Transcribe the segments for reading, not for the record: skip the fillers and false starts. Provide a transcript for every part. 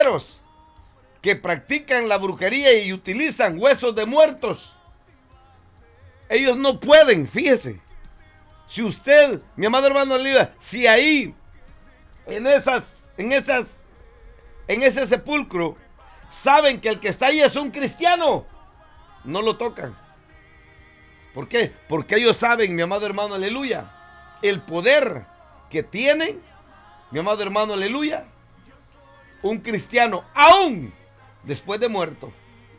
que practican la brujería y utilizan huesos de muertos, ellos no pueden, fíjese. Si usted, mi amado hermano Oliva, si ahí, en ese sepulcro, saben que el que está ahí es un cristiano, no lo tocan. ¿Por qué? Porque ellos saben, mi amado hermano, aleluya, el poder que tienen, mi amado hermano, aleluya, un cristiano, aún después de muerto.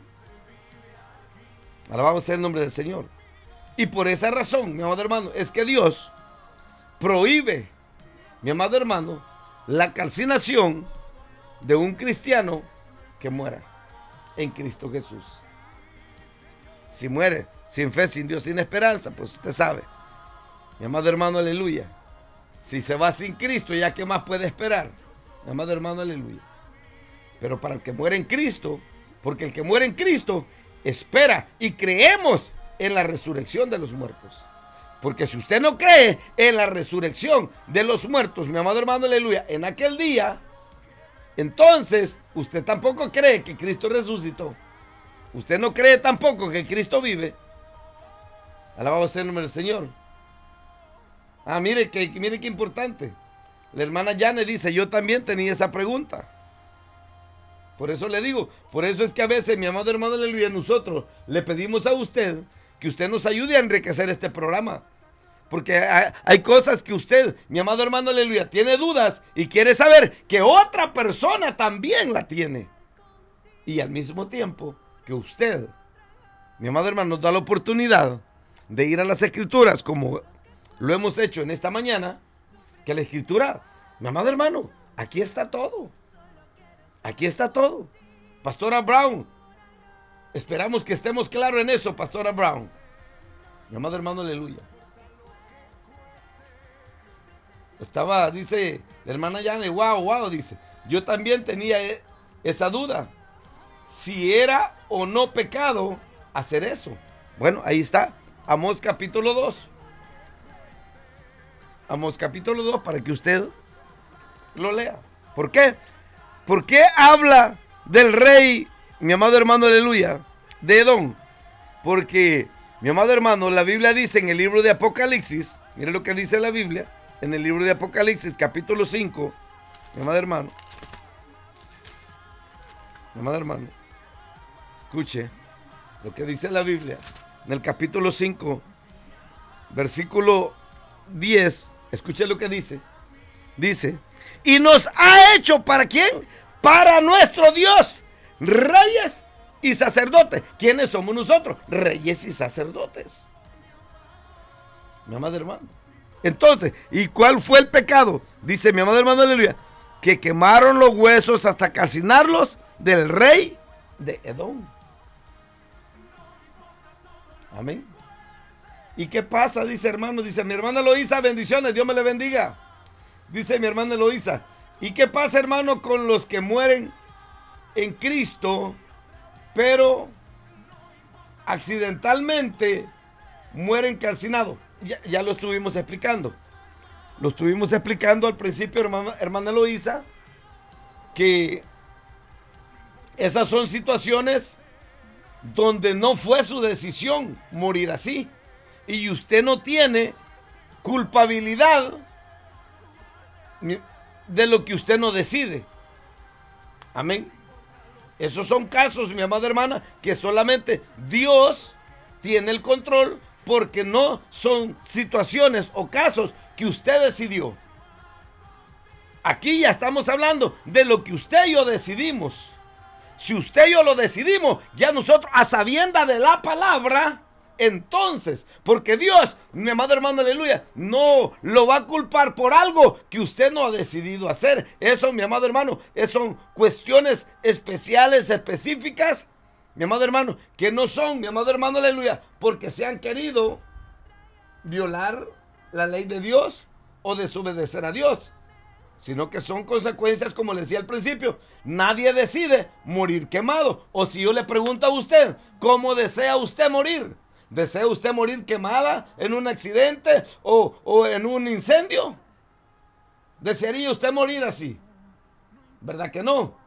Alabamos el nombre del Señor. Y por esa razón, mi amado hermano, es que Dios prohíbe, mi amado hermano, la calcinación de un cristiano que muera en Cristo Jesús. Si muere sin fe, sin Dios, sin esperanza, pues usted sabe, mi amado hermano, aleluya. Si se va sin Cristo, ¿ya qué más puede esperar? Mi amado hermano, aleluya. Pero para el que muere en Cristo, porque el que muere en Cristo espera y creemos en la resurrección de los muertos. Porque si usted no cree en la resurrección de los muertos, mi amado hermano, aleluya, en aquel día, entonces usted tampoco cree que Cristo resucitó. Usted no cree tampoco que Cristo vive. Alabado sea el nombre del Señor. Mire qué importante. La hermana Yane dice, yo también tenía esa pregunta. Por eso le digo, por eso es que a veces, mi amado hermano, aleluya, nosotros le pedimos a usted que usted nos ayude a enriquecer este programa. Porque hay cosas que usted, mi amado hermano, aleluya, tiene dudas y quiere saber que otra persona también la tiene. Y al mismo tiempo que usted, mi amado hermano, nos da la oportunidad de ir a las Escrituras como lo hemos hecho en esta mañana, que la Escritura, mi amado hermano, aquí está todo. Aquí está todo. Pastora Brown, esperamos que estemos claros en eso, Pastora Brown. Mi amado hermano, aleluya. Dice la hermana Yane, wow, dice, yo también tenía esa duda, si era o no pecado hacer eso. Bueno, ahí está, Amós capítulo 2. Amós capítulo 2 para que usted lo lea. ¿Por qué? ¿Por qué habla del rey, mi amado hermano, aleluya, de Edom? Porque, mi amado hermano, la Biblia dice en el libro de Apocalipsis, mire lo que dice la Biblia, en el libro de Apocalipsis, capítulo 5, mi amado hermano, escuche lo que dice la Biblia, en el capítulo 5, versículo 10, escuche lo que dice. Dice, y nos ha hecho, ¿para quién? Para nuestro Dios, reyes y sacerdotes. ¿Quiénes somos nosotros? Reyes y sacerdotes. Mi amado hermano. Entonces, ¿y cuál fue el pecado? Dice mi amado hermano, aleluya, que quemaron los huesos hasta calcinarlos del rey de Edom. Amén. ¿Y qué pasa? Dice hermano, dice mi hermana Eloísa, bendiciones, Dios me le bendiga. Dice mi hermana Eloísa, ¿y qué pasa, hermano, con los que mueren en Cristo, pero accidentalmente mueren calcinados? Ya lo estuvimos explicando. Lo estuvimos explicando al principio, hermana Eloísa, que esas son situaciones donde no fue su decisión morir así. Y usted no tiene culpabilidad de lo que usted no decide. Amén. Esos son casos, mi amada hermana, que solamente Dios tiene el control, porque no son situaciones o casos que usted decidió. Aquí ya estamos hablando de lo que usted y yo decidimos. Si usted y yo lo decidimos, ya nosotros, a sabienda de la palabra, entonces, porque Dios, mi amado hermano, aleluya, no lo va a culpar por algo que usted no ha decidido hacer. Eso, mi amado hermano, son cuestiones especiales, específicas, mi amado hermano, que no son, mi amado hermano, aleluya, porque se han querido violar la ley de Dios o desobedecer a Dios, sino que son consecuencias, como le decía al principio. Nadie decide morir quemado. O si yo le pregunto a usted, ¿cómo desea usted morir? ¿Desea usted morir quemada en un accidente o en un incendio? ¿Desearía usted morir así? ¿Verdad que no?